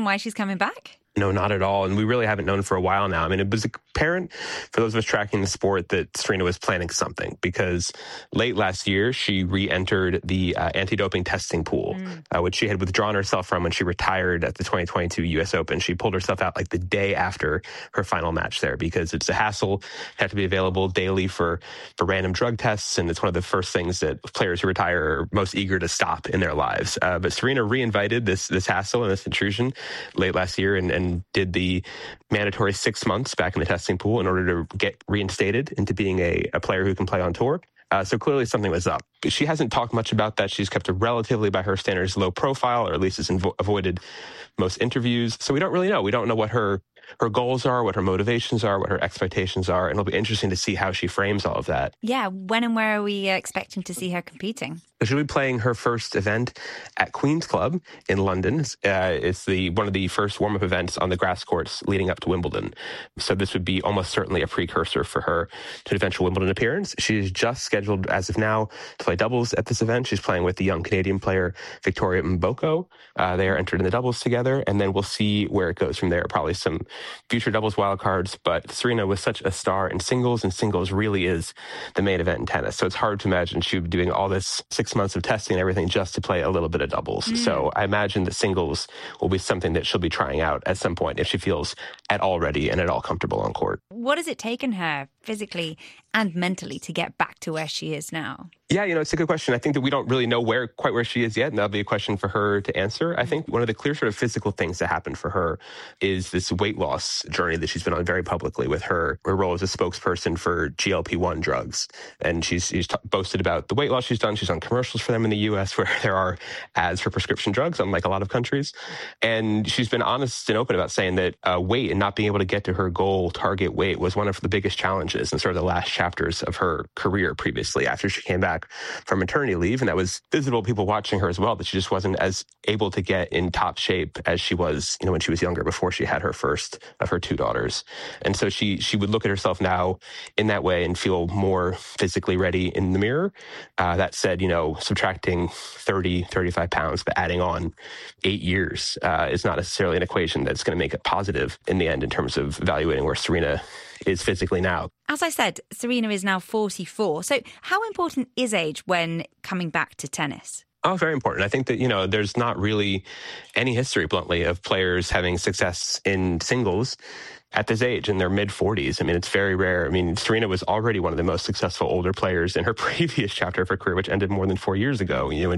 reason why she's coming back? No, not at all. And we really haven't known for a while now. I mean, it was apparent for those of us tracking the sport that Serena was planning something, because late last year, she re-entered the anti-doping testing pool, which she had withdrawn herself from when she retired at the 2022 U.S. Open. She pulled herself out like the day after her final match there because it's a hassle, had to be available daily for random drug tests. And it's one of the first things that players who retire are most eager to stop in their lives. But Serena re-invited this hassle and this intrusion late last year and did the mandatory 6 months back in the testing pool in order to get reinstated into being a player who can play on tour. So clearly something was up. She hasn't talked much about that. She's kept a relatively, by her standards, low profile, or at least has avoided most interviews. So we don't really know. We don't know what her goals are, what her motivations are, what her expectations are. And it'll be interesting to see how she frames all of that. Yeah. When and where are we expecting to see her competing? She'll be playing her first event at Queen's Club in London. It's one of the first warm-up events on the grass courts leading up to Wimbledon. So this would be almost certainly a precursor for her to an eventual Wimbledon appearance. She's just scheduled, as of now, to play doubles at this event. She's playing with the young Canadian player Victoria Mboko. They are entered in the doubles together, and then we'll see where it goes from there. Probably some future doubles wildcards, but Serena was such a star in singles, and singles really is the main event in tennis. So it's hard to imagine she would be doing all this 6 months of testing and everything just to play a little bit of doubles. So I imagine that singles will be something that she'll be trying out at some point if she feels at all ready and at all comfortable on court. What has it taken her physically and mentally to get back to where she is now? Yeah, it's a good question. I think that we don't really know quite where she is yet, and that'll be a question for her to answer. I think one of the clear sort of physical things that happened for her is this weight loss journey that she's been on very publicly with her role as a spokesperson for GLP-1 drugs. And she's boasted about the weight loss she's done. She's on commercials for them in the U.S. where there are ads for prescription drugs, unlike a lot of countries. And she's been honest and open about saying that weight and not being able to get to her goal target weight was one of the biggest challenges in sort of the last chapters of her career previously after she came back from maternity leave. And that was visible, people watching her as well, that she just wasn't as able to get in top shape as she was, when she was younger, before she had her first of her two daughters. And so she would look at herself now in that way and feel more physically ready in the mirror. That said, subtracting 30, 35 pounds, but adding on 8 years is not necessarily an equation that's going to make it positive in the end in terms of evaluating where Serena is physically now. As I said, Serena is now 44. So how important is age when coming back to tennis? Oh, very important. I think that, there's not really any history, bluntly, of players having success in singles at this age, in their mid-40s. I mean, it's very rare. I mean, Serena was already one of the most successful older players in her previous chapter of her career, which ended more than 4 years ago. When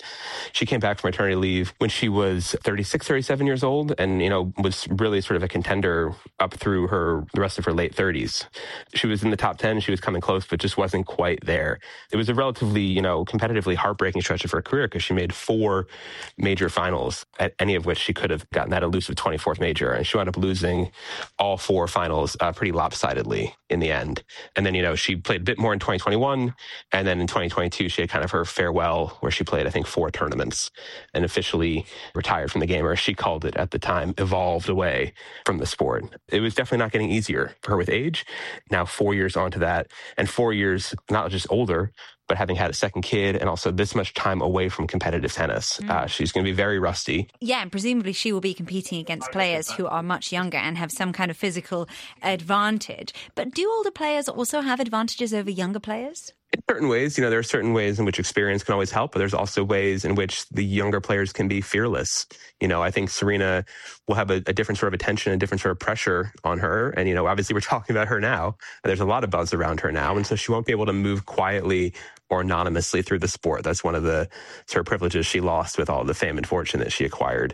she came back from maternity leave when she was 36, 37 years old, and, was really sort of a contender up through the rest of her late 30s. She was in the top 10. She was coming close, but just wasn't quite there. It was a relatively, competitively heartbreaking stretch of her career because she made 4 major finals, at any of which she could have gotten that elusive 24th major. And she wound up losing all 4 finals pretty lopsidedly in the end. And then, she played a bit more in 2021. And then in 2022, she had kind of her farewell where she played, I think, 4 tournaments and officially retired from the game, or as she called it at the time, evolved away from the sport. It was definitely not getting easier for her with age. Now 4 years onto that, and 4 years, not just older, but having had a second kid and also this much time away from competitive tennis, she's going to be very rusty. Yeah, and presumably she will be competing against players who are much younger and have some kind of physical advantage. But do older players also have advantages over younger players? In certain ways, there are certain ways in which experience can always help, but there's also ways in which the younger players can be fearless. I think Serena will have a different sort of attention, a different sort of pressure on her. And, obviously we're talking about her now. There's a lot of buzz around her now. And so she won't be able to move quietly or anonymously through the sport. That's one of the sort of privileges she lost with all the fame and fortune that she acquired.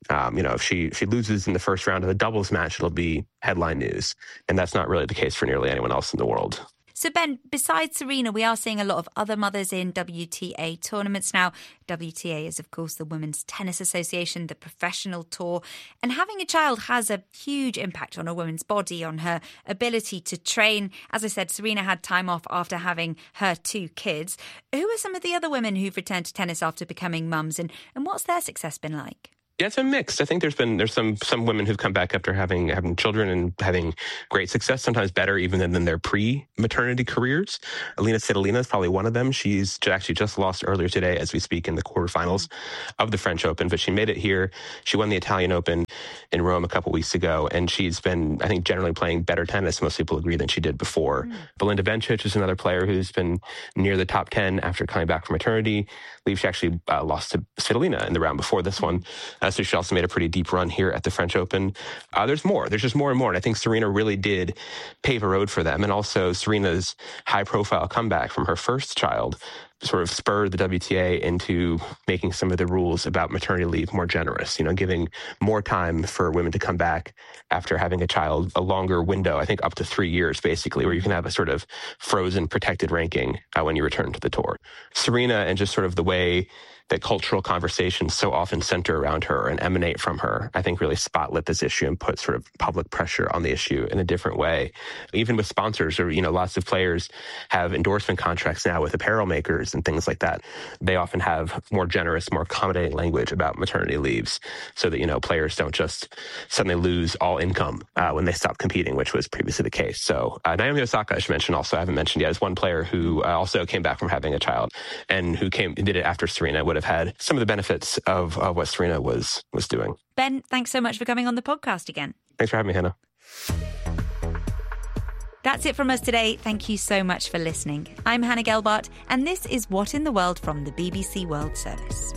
If she loses in the first round of the doubles match, it'll be headline news. And that's not really the case for nearly anyone else in the world. So, Ben, besides Serena, we are seeing a lot of other mothers in WTA tournaments now. WTA is, of course, the Women's Tennis Association, the professional tour. And having a child has a huge impact on a woman's body, on her ability to train. As I said, Serena had time off after having her 2 kids. Who are some of the other women who've returned to tennis after becoming mums, and what's their success been like? Yeah, it's been mixed. I think there's some women who've come back after having children and having great success, sometimes better even than their pre-maternity careers. Alina Svitolina is probably one of them. She's actually just lost earlier today as we speak in the quarterfinals of the French Open, but she made it here. She won the Italian Open in Rome a couple weeks ago, and she's been, I think, generally playing better tennis, most people agree, than she did before. Belinda Bencic is another player who's been near the top 10 after coming back from maternity. I believe she actually lost to Svitolina in the round before this one. So she also made a pretty deep run here at the French Open. There's more. There's just more and more. And I think Serena really did pave a road for them. And also Serena's high-profile comeback from her first child sort of spurred the WTA into making some of the rules about maternity leave more generous, giving more time for women to come back after having a child, a longer window, I think up to 3 years, basically, where you can have a sort of frozen protected ranking when you return to the tour. Serena, and just sort of the way that cultural conversations so often center around her and emanate from her, I think really spotlit this issue and put sort of public pressure on the issue in a different way. Even with sponsors, or, lots of players have endorsement contracts now with apparel makers and things like that. They often have more generous, more accommodating language about maternity leaves so that, players don't just suddenly lose all income when they stop competing, which was previously the case. So Naomi Osaka, I should mention also, I haven't mentioned yet, is one player who also came back from having a child and who did it after Serena would have had some of the benefits of what Serena was doing. Ben, thanks so much for coming on the podcast again. Thanks for having me, Hannah. That's it from us today. Thank you so much for listening. I'm Hannah Gelbart, and this is What in the World from the BBC World Service.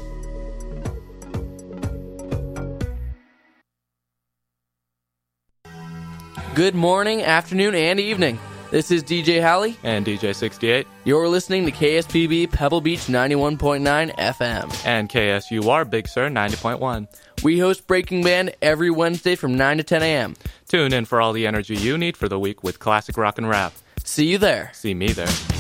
Good morning, afternoon, and evening. This is DJ Halley. And DJ 68. You're listening to KSPB Pebble Beach 91.9 FM. And KSUR Big Sur 90.1. We host Breaking Band every Wednesday from 9 to 10 a.m. Tune in for all the energy you need for the week with classic rock and rap. See you there. See me there.